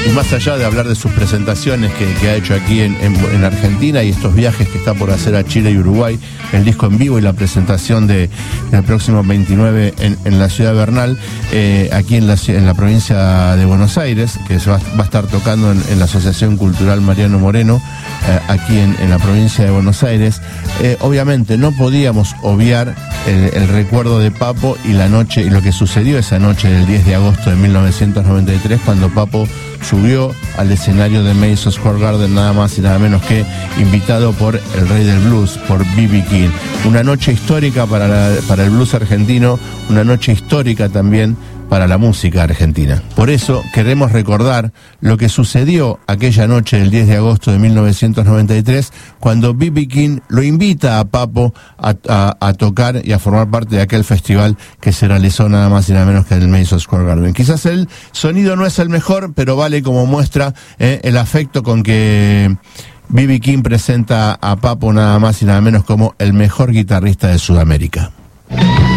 Y más allá de hablar de sus presentaciones que ha hecho aquí en Argentina y estos viajes que está por hacer a Chile y Uruguay, el disco en vivo y la presentación del próximo 29 en la ciudad de Bernal, aquí en la provincia de Buenos Aires, que se va a estar tocando en la Asociación Cultural Mariano Moreno, aquí en la provincia de Buenos Aires. Obviamente no podíamos obviar el recuerdo de Papo y la noche y lo que sucedió esa noche del 10 de agosto de 1993, cuando Papo subió al escenario de Madison Square Garden, nada más y nada menos que invitado por el rey del blues, por B.B. King. Una noche histórica para el blues argentino, una noche histórica también para la música argentina. Por eso queremos recordar lo que sucedió aquella noche del 10 de agosto de 1993, cuando B.B. King lo invita a Papo a tocar y a formar parte de aquel festival que se realizó nada más y nada menos que en el Madison Square Garden. Quizás el sonido no es el mejor, pero vale como muestra el afecto con que B.B. King presenta a Papo nada más y nada menos como el mejor guitarrista de Sudamérica.